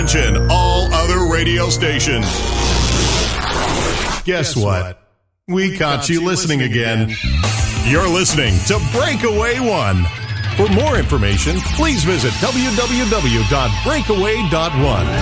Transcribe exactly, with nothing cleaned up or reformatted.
Attention, all other radio stations. Guess what? We caught you listening again. You're listening to Breakaway One. For more information, please visit w w w dot breakaway dot one.